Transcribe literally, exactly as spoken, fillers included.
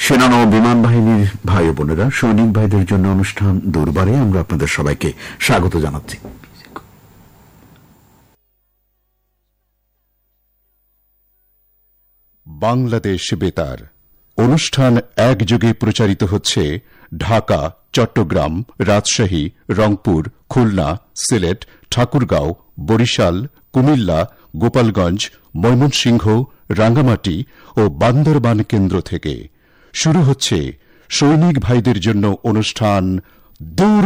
সেনা ও বিমান বাহিনীর ভাই ও বোনেরা, সৈনিক ভাইদের জন্য অনুষ্ঠান দরবারে আমরা আপনাদের সবাইকে স্বাগত জানাচ্ছি। বাংলাদেশ বেতার অনুষ্ঠান একযোগে প্রচারিত হচ্ছে ঢাকা, চট্টগ্রাম, রাজশাহী, রংপুর, খুলনা, সিলেট, ঠাকুরগাঁও, বরিশাল, কুমিল্লা, গোপালগঞ্জ, ময়মনসিংহ, রাঙ্গামাটি ও বান্দরবান কেন্দ্র থেকে। শুরু হচ্ছে সৈনিক ভাইদের জন্য অনুষ্ঠান দূর